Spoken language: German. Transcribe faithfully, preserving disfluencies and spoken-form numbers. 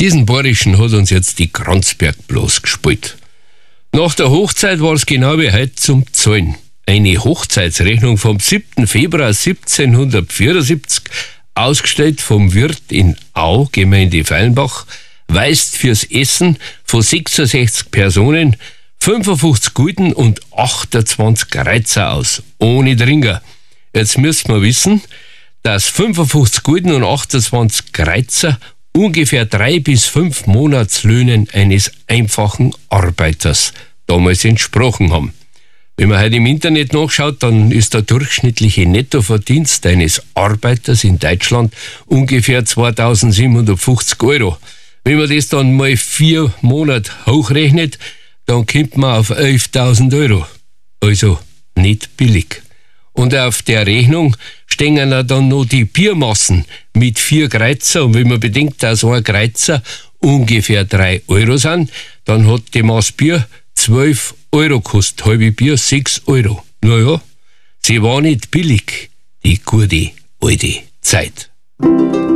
Diesen Bayerischen hat uns jetzt die Kranzberg bloß gespielt. Nach der Hochzeit war es genau wie heute zum Zahlen. Eine Hochzeitsrechnung vom siebten Februar siebzehnhundertvierundsiebzig, ausgestellt vom Wirt in Au, Gemeinde Feilenbach, weist fürs Essen von sechsundsechzig Personen fünfundfünfzig Gulden und achtundzwanzig Kreuzer aus, ohne Tringer. Jetzt müssen wir wissen, dass fünfundfünfzig Gulden und achtundzwanzig Kreuzer ungefähr drei bis fünf Monatslöhnen eines einfachen Arbeiters damals entsprochen haben. Wenn man heute im Internet nachschaut, dann ist der durchschnittliche Nettoverdienst eines Arbeiters in Deutschland ungefähr zweitausendsiebenhundertfünfzig Euro. Wenn man das dann mal vier Monate hochrechnet, dann kommt man auf elftausend Euro. Also nicht billig. Und auf der Rechnung stehen dann noch die Biermassen mit vier Kreuzer. Und wenn man bedenkt, dass ein Kreuzer ungefähr drei Euro sind, dann hat die Maß Bier zwölf Euro gekostet. Halbe Bier sechs Euro. Naja, sie war nicht billig, die gute alte Zeit.